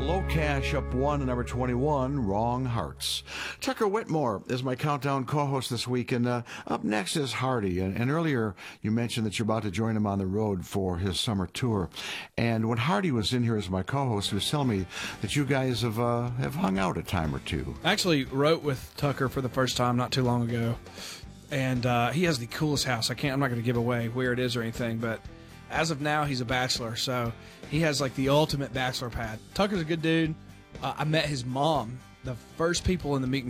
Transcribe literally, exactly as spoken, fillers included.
Low Cash up one, number twenty-one, Wrong Hearts. Tucker Whitmore is my Countdown co-host this week, and uh, up next is Hardy. And, and earlier you mentioned that you're about to join him on the road for his summer tour. And when Hardy was in here as my co-host, he was telling me that you guys have uh, have hung out a time or two. I actually wrote with Tucker for the first time not too long ago, and uh, he has the coolest house. I can't. I'm not going to give away where it is or anything, but as of now, he's a bachelor, so he has like the ultimate bachelor pad. Tucker's a good dude. Uh, I met his mom. The first people in the meet and